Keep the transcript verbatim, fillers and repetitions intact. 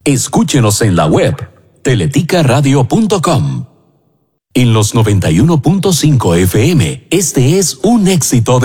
Escúchenos en la web teletica radio punto com. En los noventa y uno punto cinco F M, este es un éxito de